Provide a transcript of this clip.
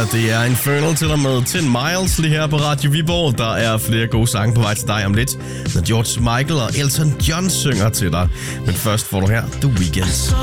her, det er Infernal til og med 10 Miles lige her på Radio Viborg. Der er flere gode sange på vej til dig om lidt, når George Michael og Elton John synger til dig. Men først får du her The Weeknd.